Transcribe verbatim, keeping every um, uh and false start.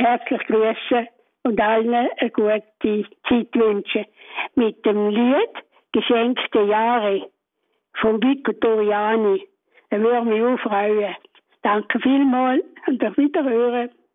herzlich grüßen und allen eine gute Zeit wünschen. Mit dem Lied «Geschenkte Jahre» von Vico Toriani. Er würde mich auch freuen. Danke vielmals und auf Wiederhören.